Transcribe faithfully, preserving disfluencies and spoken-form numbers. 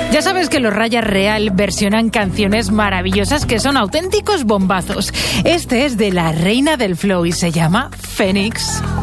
Ya sabes que los Raya Real versionan canciones maravillosas que son auténticos bombazos. Este es de la reina del flow y se llama Fénix.